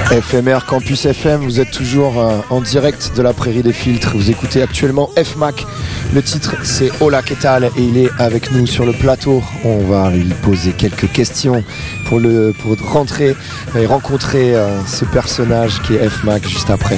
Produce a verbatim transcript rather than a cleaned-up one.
F M R Campus F M, vous êtes toujours euh, en direct de la Prairie des Filtres. Vous écoutez actuellement F M A C. Le titre c'est Hola que tal et il est avec nous sur le plateau. On va lui poser quelques questions pour, le, pour rentrer et rencontrer euh, ce personnage qui est F M A C juste après.